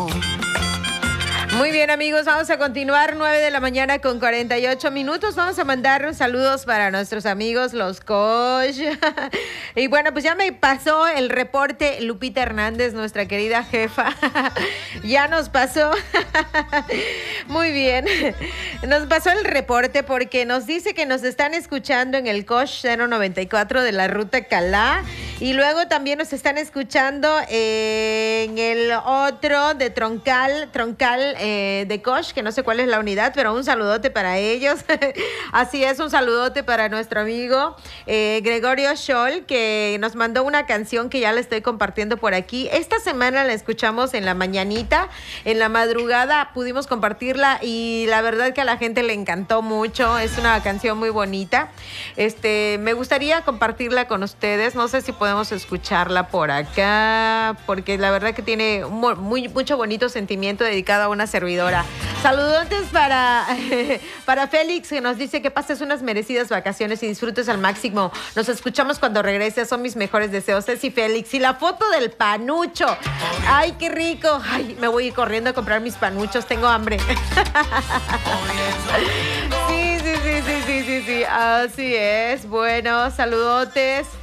Muy bien, amigos, vamos a continuar 9 de la mañana con 48 minutos. Vamos a mandar saludos para nuestros amigos, los Kosh. Y bueno, pues ya me pasó el reporte Lupita Hernández, nuestra querida jefa. Ya nos pasó. Muy bien. Nos pasó el reporte porque nos dice que nos están escuchando en el Kosh 094 de la ruta Calá. Y luego también nos están escuchando en el otro de Troncal de Kosh, que no sé cuál es la unidad, pero un saludote para ellos. Así es, un saludote para nuestro amigo Gregorio Scholl, que nos mandó una canción que ya la estoy compartiendo por aquí. Esta semana la escuchamos en la mañanita, en la madrugada pudimos compartirla y la verdad que a la gente le encantó mucho. Es una canción muy bonita. Me gustaría compartirla con ustedes. No sé si podemos escucharla por acá, porque la verdad que tiene mucho bonito sentimiento dedicado a una servidora. Saludotes para Félix, que nos dice que pases unas merecidas vacaciones y disfrutes al máximo. Nos escuchamos cuando regreses, son mis mejores deseos. Ceci Félix. Y la foto del panucho. Ay, qué rico. Ay, me voy a ir corriendo a comprar mis panuchos, tengo hambre. Sí. Así es. Bueno, saludotes.